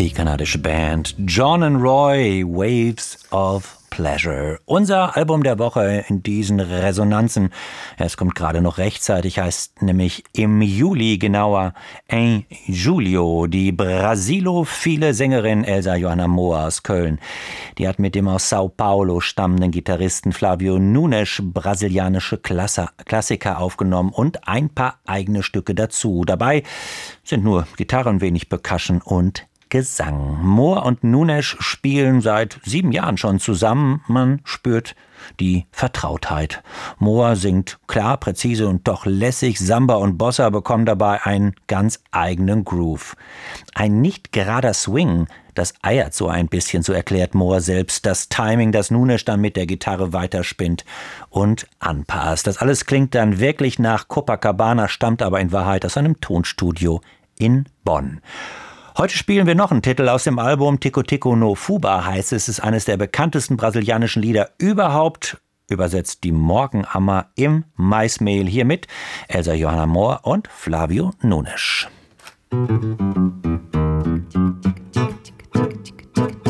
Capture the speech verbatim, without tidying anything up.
Die kanadische Band John and Roy, Waves of Pleasure. Unser Album der Woche in diesen Resonanzen. Es kommt gerade noch rechtzeitig, heißt nämlich im Juli genauer En Julio. Die brasilophile Sängerin Elsa Johanna Mohr aus Köln. Die hat mit dem aus Sao Paulo stammenden Gitarristen Flavio Nunes brasilianische Klasse, Klassiker aufgenommen und ein paar eigene Stücke dazu. Dabei sind nur Gitarren, wenig Percussion und Gesang. Mohr und Nunes spielen seit sieben Jahren schon zusammen. Man spürt die Vertrautheit. Mohr singt klar, präzise und doch lässig. Samba und Bossa bekommen dabei einen ganz eigenen Groove. Ein nicht gerader Swing, das eiert so ein bisschen, so erklärt Mohr selbst. Das Timing, das Nunes dann mit der Gitarre weiterspinnt und anpasst. Das alles klingt dann wirklich nach Copacabana, stammt aber in Wahrheit aus einem Tonstudio in Bonn. Heute spielen wir noch einen Titel aus dem Album. Tico Tico no Fuba heißt es. Es ist eines der bekanntesten brasilianischen Lieder überhaupt. Übersetzt die Morgenammer im Maismehl. Hier mit Elsa Johanna Mohr und Flavio Nunes.